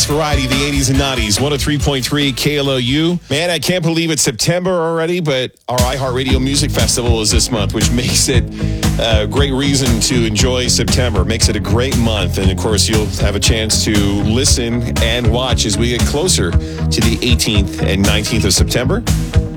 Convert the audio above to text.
Variety, the 80s and 90s, 103.3 KLOU. Man, I can't believe it's September already, but our iHeartRadio Music Festival is this month, which makes it a great reason to enjoy September. Makes it a great month. And, of course, you'll have a chance to listen and watch as we get closer to the 18th and 19th of September.